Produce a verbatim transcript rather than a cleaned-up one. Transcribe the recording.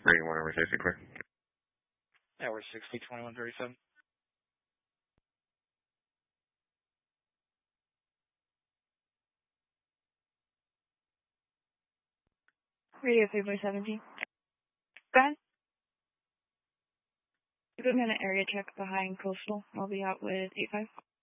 Rating one over safety clear. Yeah, we're sixty, twenty-one, thirty-seven. Radio three by seventeen. Go ahead. We're doing an area check behind Coastal. I'll be out with eight five.